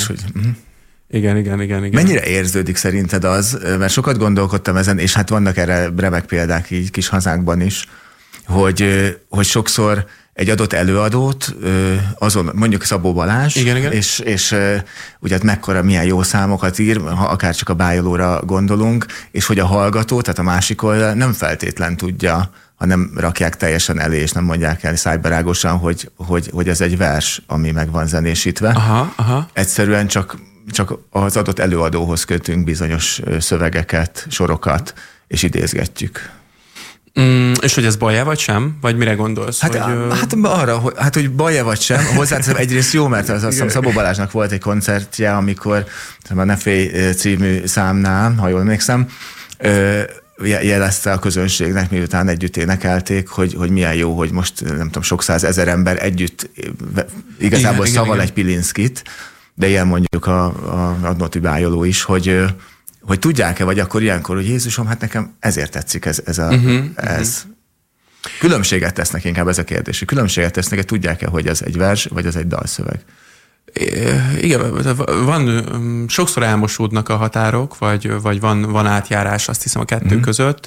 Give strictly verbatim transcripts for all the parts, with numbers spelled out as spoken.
és hogy... Uh-huh. Igen, igen, igen, igen. Mennyire érződik szerinted az, mert sokat gondolkodtam ezen, és hát vannak erre remek példák így kis hazánkban is, hogy, hogy sokszor egy adott előadót, azon mondjuk Szabó Balázs, igen, igen. és, és ugye mekkora, milyen jó számokat ír, ha akár csak a bájolóra gondolunk, és hogy a hallgató, tehát a másik oldal nem feltétlen tudja, ha nem rakják teljesen elé, és nem mondják el szájbarágosan, hogy, hogy, hogy ez egy vers, ami meg van zenésítve. Aha, aha. Egyszerűen csak, csak az adott előadóhoz kötünk bizonyos szövegeket, sorokat, és idézgetjük. Mm, és hogy ez baj-e vagy sem? Vagy mire gondolsz? Hát, hogy, á, hát arra, hogy, hát, hogy baj-e vagy sem. Hozzáteszem, egyrészt jó, mert azt hiszem Szabó Balázsnak volt egy koncertje, amikor a Ne félj című számnál, ha jól emlékszem, jelezte a közönségnek, miután együtt énekelték, hogy, hogy milyen jó, hogy most nem tudom, sok százezer ember együtt igazából igen, szaval igen, egy Pilinszkit, de ilyen mondjuk a, a Radnóti bájoló is, hogy hogy tudják-e, vagy akkor ilyenkor, hogy Jézusom, hát nekem ezért tetszik ez, ez a... Uh-huh, ez. Uh-huh. Különbséget tesznek inkább ez a kérdés. Különbséget tesznek, hogy tudják-e, hogy ez egy vers, vagy ez egy dalszöveg? Igen, van, sokszor elmosódnak a határok, vagy, vagy van, van átjárás, azt hiszem, a kettő uh-huh. között.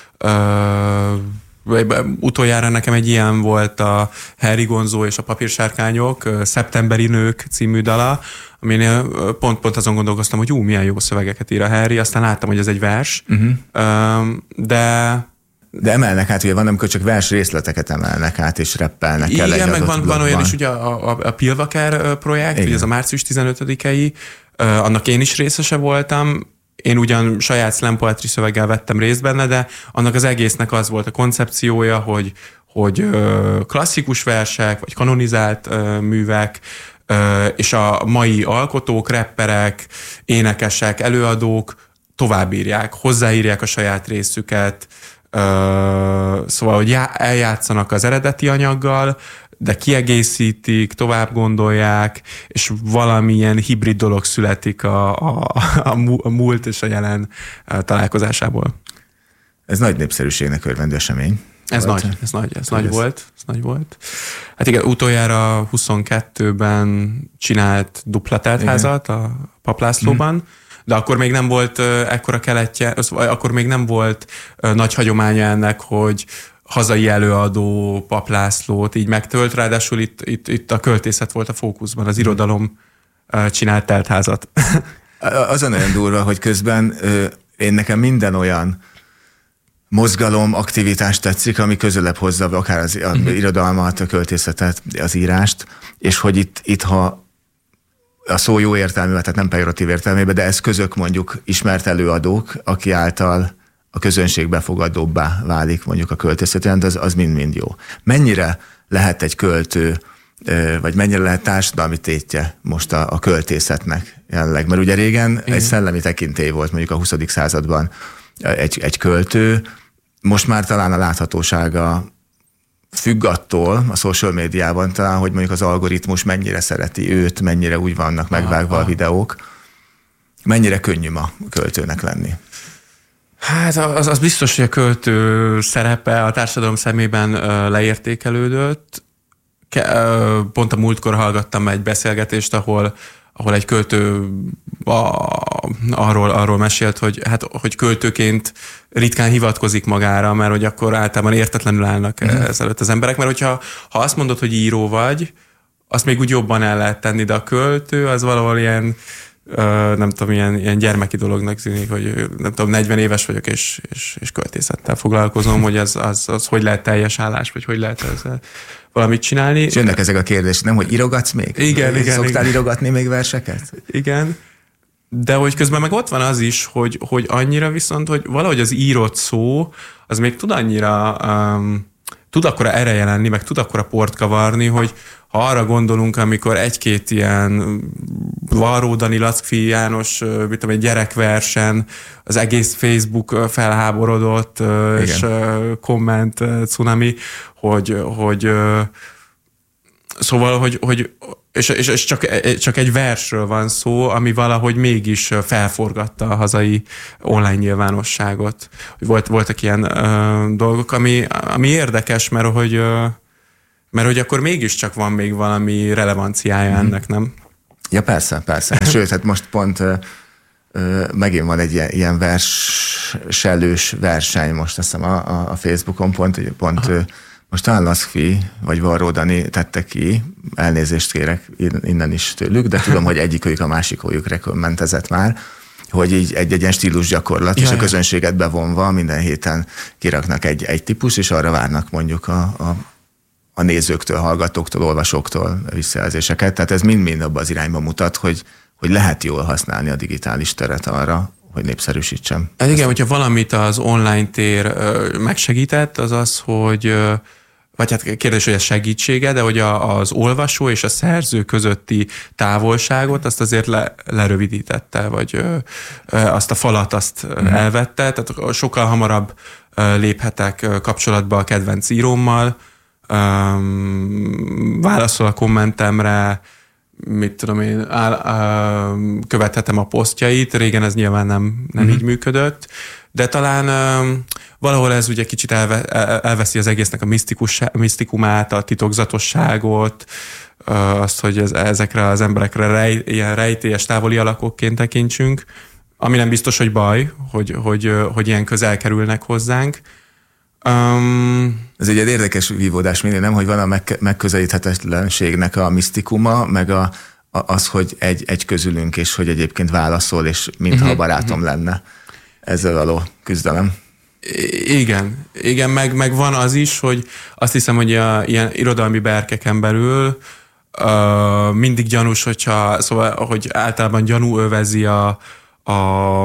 Uh, utoljára nekem egy ilyen volt a Harry Gonzo és a Papírsárkányok, Szeptemberi nők című dala, aminél pont, pont azon gondolkoztam, hogy ú, milyen jó szövegeket ír a Harry, aztán láttam, hogy ez egy vers, uh-huh. de... De emelnek át, ugye van, amikor csak vers részleteket emelnek át, és reppelnek el. Igen, meg van, van olyan is, ugye a, a, a Pilvaker projekt, igen. Ugye ez a március tizenötödikei, uh, annak én is részese voltam, én ugyan saját slam poetry szöveggel vettem részt benne, de annak az egésznek az volt a koncepciója, hogy, hogy klasszikus versek, vagy kanonizált művek, és a mai alkotók, rapperek, énekesek, előadók továbbírják, hozzáírják a saját részüket, szóval, hogy eljátszanak az eredeti anyaggal, de kiegészítik, tovább gondolják, és valamilyen hibrid dolog születik a, a, a múlt és a jelen találkozásából. Ez nagy népszerűségnek örvendő esemény. Ez volt. nagy, ez nagy, ez nagy volt, ez nagy volt. Hát igen, utoljára huszonkettőben csinált dupla teltházat a Paplászlóban, hmm. de akkor még nem volt uh, ekkora keletje, akkor még nem volt uh, nagy hagyománya ennek, hogy hazai előadó Pap Lászlót így megtölt, ráadásul itt, itt, itt a költészet volt a fókuszban, az irodalom uh, csinált teltházat. Az olyan durva, hogy közben uh, én nekem minden olyan mozgalom, aktivitás tetszik, ami közelebb hozza akár az uh-huh. irodalmat, a költészetet, az írást, és hogy itt, itt ha a szó jó értelmében, tehát nem pejoratív értelmében, de eszközök mondjuk ismert előadók, aki által a közönség befogadóbbá válik mondjuk a költészet, az, az mind-mind jó. Mennyire lehet egy költő, vagy mennyire lehet társadalmi tétje most a, a költészetnek jelenleg? Mert ugye régen igen. egy szellemi tekintély volt mondjuk a huszadik században egy, egy költő, most már talán a láthatósága függ attól a social médiában talán, hogy mondjuk az algoritmus mennyire szereti őt, mennyire úgy vannak megvágva aha, a videók, mennyire könnyű ma költőnek lenni. Hát az, az biztos, hogy a költő szerepe a társadalom szemében leértékelődött. Pont a múltkor hallgattam egy beszélgetést, ahol, ahol egy költő a, arról, arról mesélt, hogy, hát, hogy költőként ritkán hivatkozik magára, mert hogy akkor általában értetlenül állnak mm. ezelőtt az emberek, mert hogyha ha azt mondod, hogy író vagy, azt még úgy jobban el lehet tenni, de a költő az valahol ilyen Uh, nem tudom, ilyen, ilyen gyermeki dolognak tűnik, hogy nem tudom, negyven éves vagyok, és, és, és költészettel foglalkozom, hogy az, az, az hogy lehet teljes állás, vagy hogy lehet ezzel valamit csinálni. És jönnek ezek a kérdések, nem, hogy írogatsz még? Igen, igen. Szoktál igen. írogatni még verseket? Igen. De hogy közben meg ott van az is, hogy, hogy annyira viszont, hogy valahogy az írott szó, az még tud annyira, um, tud akkora ereje lenni, meg tud akkora port kavarni, hogy ha arra gondolunk, amikor egy-két ilyen Varró Dani, Lackfi János, mit tudom, egy gyerekversen az egész Facebook felháborodott, igen. és komment cunami, hogy, hogy szóval, hogy, hogy és, és, és csak, csak egy versről van szó, ami valahogy mégis felforgatta a hazai online nyilvánosságot. Volt, voltak ilyen uh, dolgok, ami, ami érdekes, mert hogy uh, Mert hogy akkor mégiscsak van még valami relevanciája ennek, nem? Ja, persze, persze. Sőt, hát most pont ö, ö, megint van egy ilyen, ilyen verselős verseny, most azt hiszem a, a Facebookon pont, pont ö, most talán Laszkfi, vagy Varró Dani tette ki, elnézést kérek innen is tőlük, de tudom, hogy egyikőjük a másikójuk rekommentezett már, hogy így egy, egy ilyen stílus gyakorlat, ja, és a közönséget bevonva minden héten kiraknak egy, egy típus, és arra várnak mondjuk a, a, a nézőktől, hallgatóktól, olvasóktól visszajelzéseket. Tehát ez mind-mind abba az irányba mutat, hogy, hogy lehet jól használni a digitális teret arra, hogy népszerűsítsem. Hát igen, hogyha valamit az online tér megsegített, az az, hogy vagy hát kérdés, hogy ez segítsége, de hogy a, az olvasó és a szerző közötti távolságot azt azért le, lerövidítette, vagy ö, ö, azt a falat azt mm. elvette, tehát sokkal hamarabb ö, léphetek kapcsolatba a kedvenc írómmal, ö, válaszol a kommentemre, mit tudom én, áll, á, követhetem a posztjait, régen ez nyilván nem, nem mm-hmm. így működött, de talán ö, valahol ez ugye kicsit elve, elveszi az egésznek a misztikumát, a titokzatosságot, azt, hogy ez, ezekre az emberekre rej, ilyen rejtélyes távoli alakokként tekintsünk, ami nem biztos, hogy baj, hogy, hogy, hogy ilyen közel kerülnek hozzánk. Um, ez egy érdekes vívódás mindig, nem, hogy van a meg, megközelíthetetlenségnek a misztikuma, meg a, a, az, hogy egy, egy közülünk, és hogy egyébként válaszol, és mintha uh-huh, a barátom uh-huh. lenne. Ezzel való küzdelem. Igen, igen, meg, meg van az is, hogy azt hiszem, hogy a ilyen irodalmi berkeken belül uh, mindig gyanús, hogyha, szóval, hogy általában gyanú övezi a, a, a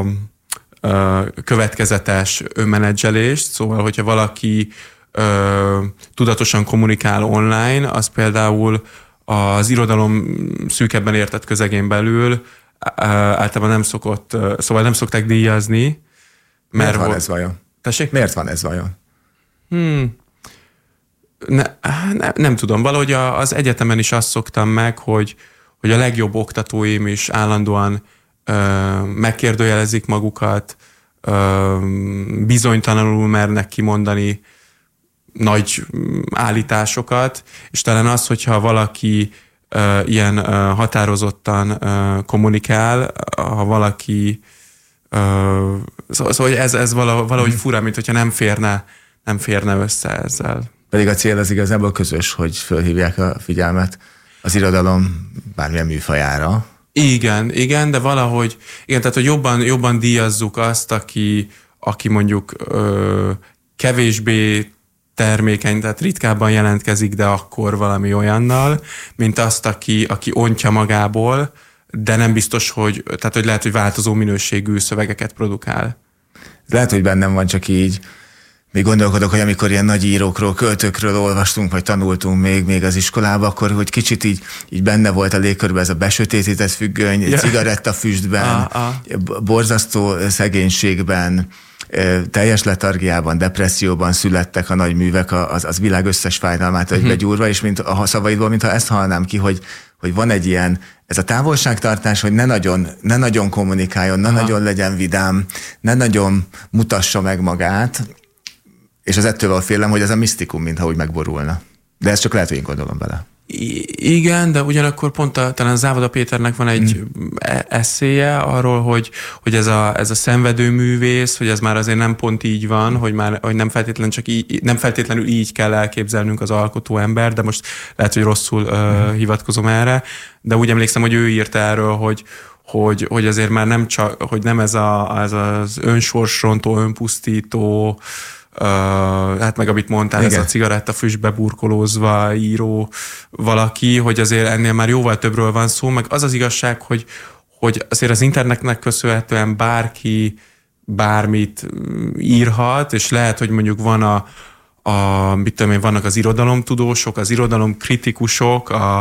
következetes önmenedzselést, szóval, hogyha valaki uh, tudatosan kommunikál online, az például az irodalom szűkebben értett közegén belül uh, általában nem szokott, uh, szóval nem szokták díjazni. Mert van ez vajon? Tessék? Miért van ez vajon? Hmm. Ne, ne, nem tudom, valahogy a, az egyetemen is azt szoktam meg, hogy, hogy a legjobb oktatóim is állandóan ö, megkérdőjelezik magukat, ö, bizonytalanul mernek kimondani nagy állításokat, és talán az, hogyha valaki ö, ilyen ö, határozottan ö, kommunikál, ha valaki Uh, szóval, szóval ez, ez valahogy, valahogy mm. fura, mint hogyha nem férne, nem férne össze ezzel. Pedig a cél az igazából közös, hogy fölhívják a figyelmet az irodalom bármilyen műfajára. Igen, igen, de valahogy, igen, tehát hogy jobban, jobban díjazzuk azt, aki, aki mondjuk ö, kevésbé termékeny, tehát ritkábban jelentkezik, de akkor valami olyannal, mint azt, aki, aki ontja magából, de nem biztos, hogy, tehát hogy lehet, hogy változó minőségű szövegeket produkál. Lehet, hogy bennem van, csak így még gondolkodok, hogy amikor ilyen nagy írókról, költőkről olvastunk, vagy tanultunk még, még az iskolába, akkor hogy kicsit így, így benne volt a légkörben ez a besötétített függöny, yeah. cigarettafüstben, ah, ah. borzasztó szegénységben, teljes letargiában, depresszióban születtek a nagy művek, az, az világ összes fájdalmát uh-huh. begyúrva, és mint a szavaidból, mintha ezt hallnám ki, hogy, hogy van egy ilyen, ez a távolságtartás, hogy ne nagyon, ne nagyon kommunikáljon, ne Aha. nagyon legyen vidám, ne nagyon mutassa meg magát, és az ettől van félem, hogy ez a misztikum, mintha úgy megborulna. De ez csak lehet, hogy én gondolom bele. I- igen, de ugyanakkor pont a, talán Závoda Péternek van egy mm. eszéje arról, hogy, hogy ez, a, ez a szenvedőművész, hogy ez már azért nem pont így van, hogy már hogy nem, feltétlenül csak így, nem feltétlenül így kell elképzelnünk az alkotó ember, de most lehet, hogy rosszul mm. uh, hivatkozom erre, de úgy emlékszem, hogy ő írta erről, hogy hogy, hogy azért már nem csak, hogy nem ez, a, ez az önsorsrontó, önpusztító, Uh, hát meg amit mondtál, igen. ez a cigarettafüstbe burkolózva író valaki, hogy azért ennél már jóval többről van szó, meg az az igazság, hogy, hogy azért az internetnek köszönhetően bárki bármit írhat, és lehet, hogy mondjuk van a, a mit tudom én, vannak az irodalomtudósok, az irodalomkritikusok, a,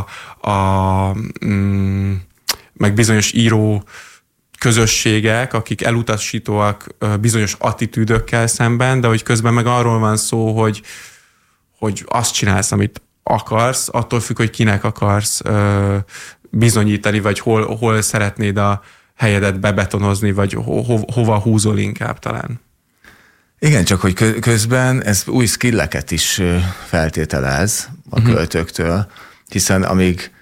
a mm, meg bizonyos író közösségek, akik elutasítóak bizonyos attitűdökkel szemben, de hogy közben meg arról van szó, hogy, hogy azt csinálsz, amit akarsz, attól függ, hogy kinek akarsz bizonyítani, vagy hol, hol szeretnéd a helyedet bebetonozni, vagy ho, ho, hova húzol inkább talán. Igen, csak hogy közben ez új skilleket is feltételez a uh-huh. költőktől, hiszen amíg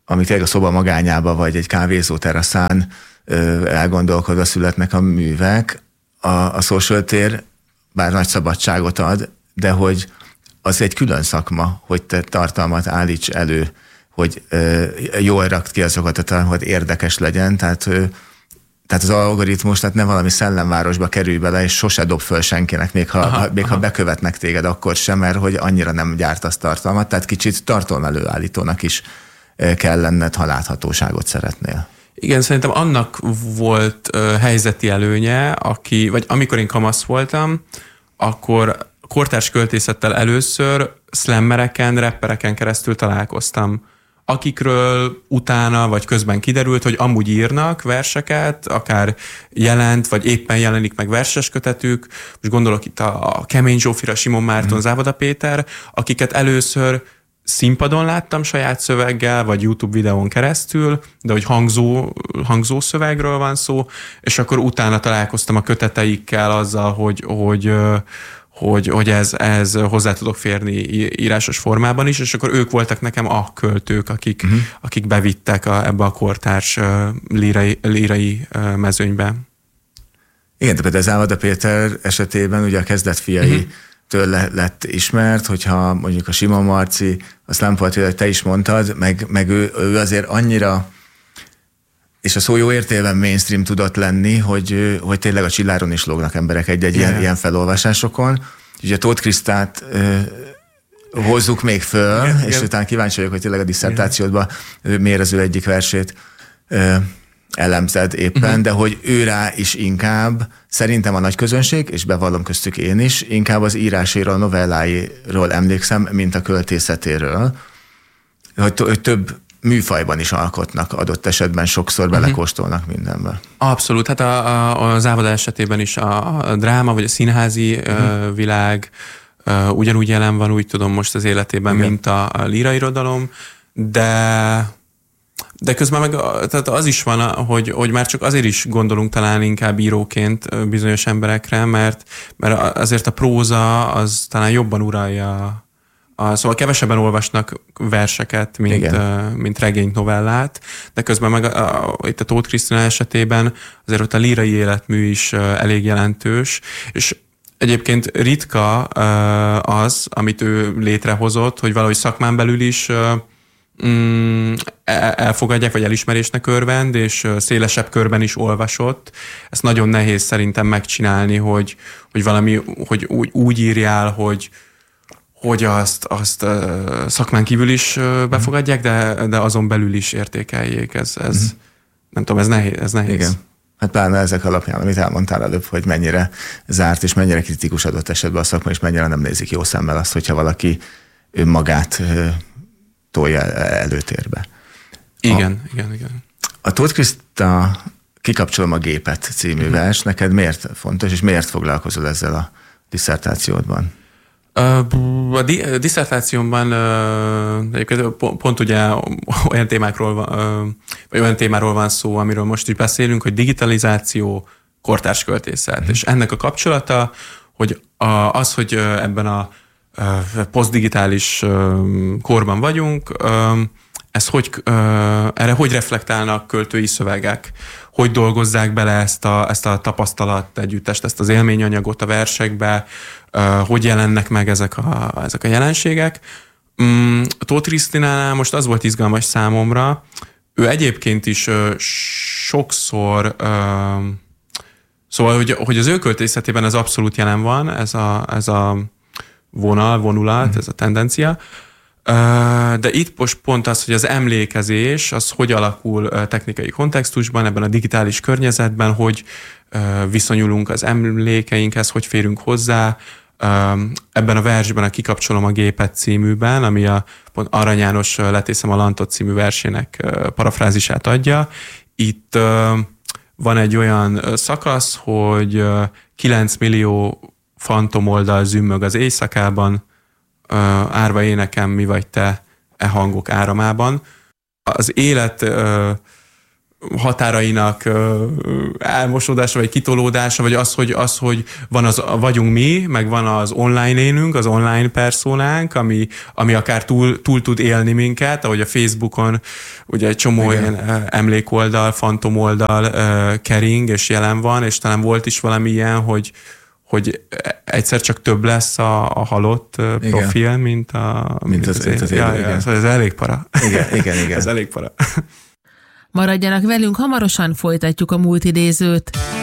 amik tényleg a szoba magányába, vagy egy kávézó teraszán elgondolkodva születnek a művek. A, a social tér bár nagy szabadságot ad, de hogy az egy külön szakma, hogy te tartalmat állíts elő, hogy ö, jól rakt ki azokat a tartalmat, érdekes legyen, tehát, ö, tehát az algoritmus, tehát nem valami szellemvárosba kerülj bele, és sose dob föl senkinek, még ha, aha, ha, még aha. ha bekövetnek téged, akkor sem, mert hogy annyira nem gyártasz tartalmat, tehát kicsit tartalmelőállítónak is kell lenned, ha láthatóságot szeretnél. Igen, szerintem annak volt uh, helyzeti előnye, aki, vagy amikor én kamasz voltam, akkor kortárs költészettel először slammereken, rappereken keresztül találkoztam, akikről utána vagy közben kiderült, hogy amúgy írnak verseket, akár jelent, vagy éppen jelenik meg verses kötetük. Most gondolok itt a, a Kemény Zsófira, Simon Márton, mm. Závoda Péter, akiket először színpadon láttam saját szöveggel, vagy YouTube videón keresztül, de hogy hangzó, hangzó szövegről van szó, és akkor utána találkoztam a köteteikkel azzal, hogy, hogy, hogy, hogy ez, ez hozzá tudok férni írásos formában is, és akkor ők voltak nekem a költők, akik, uh-huh. akik bevittek a, ebbe a kortárs lírai, lírai mezőnybe. Igen, de például Závoda Péter esetében ugye a kezdet fiai uh-huh. től lett ismert, hogyha mondjuk a Simon Marci, a Slam Poetry, te is mondtad, meg, meg ő, ő azért annyira, és a szó jó értélben mainstream tudott lenni, hogy, hogy tényleg a Csilláron is lógnak emberek egy-egy yeah. ilyen, ilyen felolvasásokon. Ugye Tóth Krisztát ö, hozzuk még föl, yeah, és yeah. utána kíváncsi vagyok, hogy tényleg a disszertációdban yeah. miért az ő egyik versét ö, elemzed éppen, uh-huh. de hogy ő rá is inkább, szerintem a nagy közönség, és bevallom köztük én is, inkább az íráséről, novelláiról emlékszem, mint a költészetéről, hogy, hogy több műfajban is alkotnak adott esetben, sokszor uh-huh. belekóstolnak mindenbe. Abszolút, hát a, a, a Závoda esetében is a, a dráma, vagy a színházi uh-huh. uh, világ uh, ugyanúgy jelen van, úgy tudom most az életében, igen. mint a, a lírairodalom, de De közben meg tehát az is van, hogy, hogy már csak azért is gondolunk talán inkább íróként bizonyos emberekre, mert, mert azért a próza az talán jobban uralja. A, szóval kevesebben olvasnak verseket, mint, mint regényt, novellát, de közben meg a, a, itt a Tóth Krisztina esetében azért ott a lírai életmű is elég jelentős, és egyébként ritka az, amit ő létrehozott, hogy valahogy szakmán belül is elfogadják, vagy elismerésnek örvend, és szélesebb körben is olvasott. Ezt nagyon nehéz szerintem megcsinálni, hogy, hogy valami, hogy úgy, úgy írjál, hogy, hogy azt, azt szakmán kívül is befogadják, de, de azon belül is értékeljék. Ez, ez mm-hmm. nem tudom, ez nehéz. Ez nehéz. Igen. Hát pláne ezek alapján, amit elmondtál előbb, hogy mennyire zárt, és mennyire kritikus adott esetben a szakma, és mennyire nem nézik jó szemmel azt, hogyha valaki önmagát tolja előtérbe. Igen, a, igen, igen. A Tóth Kriszta Kikapcsolom a gépet című uh-huh. vers neked miért fontos, és miért foglalkozol ezzel a disszertációdban? A disszertációmban egyébként pont ugye olyan témákról, vagy olyan témáról van szó, amiről most is beszélünk, hogy digitalizáció, kortárs költészet. Uh-huh. És ennek a kapcsolata, hogy az, hogy ebben a posztdigitális korban vagyunk, ez hogy, erre hogy reflektálnak költői szövegek, hogy dolgozzák bele ezt a, ezt a tapasztalat együttest, ezt az élményanyagot a versekbe, hogy jelennek meg ezek a, ezek a jelenségek. A Tóth Krisztinánál most az volt izgalmas számomra, ő egyébként is sokszor, szóval, hogy, hogy az ő költészetében ez abszolút jelen van, ez a, ez a vonal, vonulat, ez a tendencia. De itt most pont az, hogy az emlékezés, az hogy alakul technikai kontextusban, ebben a digitális környezetben, hogy viszonyulunk az emlékeinkhez, hogy férünk hozzá. Ebben a versben a Kikapcsolom a gépet címűben, ami a pont Arany János Letészem a lantot című versének parafrázisát adja. Itt van egy olyan szakasz, hogy kilenc millió fantomoldal zümmög az éjszakában, árva énekem, mi vagy te e hangok áramában. Az élet határainak elmosódása, vagy kitolódása, vagy az, hogy, az, hogy van az, vagyunk mi, meg van az online énünk, az online personánk, ami, ami akár túl, túl tud élni minket, ahogy a Facebookon ugye egy csomó ilyen emlékoldal, fantomoldal kering, és jelen van, és talán volt is valami ilyen, hogy hogy egyszer csak több lesz a, a halott igen. profil, mint a... Mint, mint az, az, az, az ja, ja, szóval ez elég para. Igen, igen, igen. Ez elég para. Maradjanak velünk, hamarosan folytatjuk a múltidézőt.